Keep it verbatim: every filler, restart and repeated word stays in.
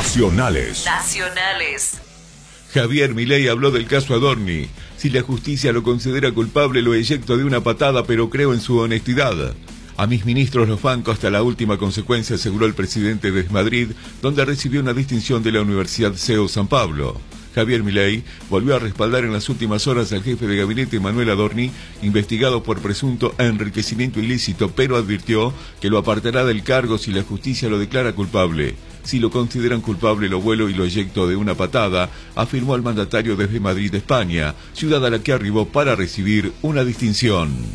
Nacionales. Nacionales. Javier Milei habló del caso Adorni. Si la justicia lo considera culpable, lo eyecto de una patada, pero creo en su honestidad. A mis ministros los banco hasta la última consecuencia, aseguró el presidente desde Madrid, donde recibió una distinción de la Universidad C E U San Pablo. Javier Milei volvió a respaldar en las últimas horas al jefe de gabinete Manuel Adorni, investigado por presunto enriquecimiento ilícito, pero advirtió que lo apartará del cargo si la justicia lo declara culpable. Si lo consideran culpable, lo vuelo y lo eyecto de una patada, afirmó el mandatario desde Madrid, España, ciudad a la que arribó para recibir una distinción.